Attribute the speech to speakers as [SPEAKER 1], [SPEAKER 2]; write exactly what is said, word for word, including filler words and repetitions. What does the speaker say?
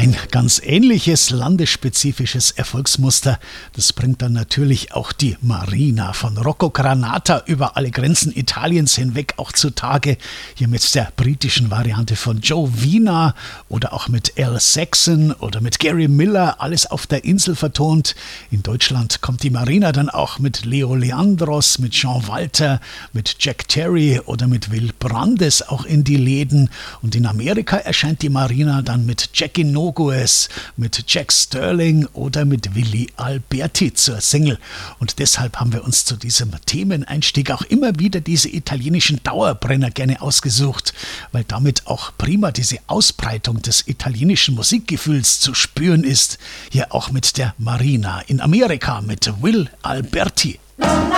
[SPEAKER 1] Ein ganz ähnliches landesspezifisches Erfolgsmuster, das bringt dann natürlich auch die Marina von Rocco Granata über alle Grenzen Italiens hinweg auch zutage. Hier mit der britischen Variante von Joe Wiener oder auch mit Al Saxon oder mit Gary Miller, alles auf der Insel vertont. In Deutschland kommt die Marina dann auch mit Leo Leandros, mit Jean Walter, mit Jack Terry oder mit Will Brandes auch in die Läden. Und in Amerika erscheint die Marina dann mit Jackie Nogues, mit Jack Sterling oder mit Willy Alberti zur Single. Und deshalb haben wir uns zu diesem Themeneinstieg auch immer wieder diese italienischen Dauerbrenner gerne ausgesucht, weil damit auch prima diese Ausbreitung des italienischen Musikgefühls zu spüren ist. Hier auch mit der Marina in Amerika mit Will Alberti.